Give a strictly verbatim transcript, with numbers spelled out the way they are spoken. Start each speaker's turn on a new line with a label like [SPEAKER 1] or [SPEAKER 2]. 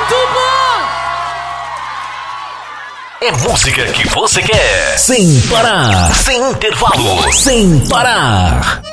[SPEAKER 1] Muito bom!
[SPEAKER 2] É música que você quer.
[SPEAKER 3] Sem parar.
[SPEAKER 2] Sem intervalo.
[SPEAKER 3] Sem parar.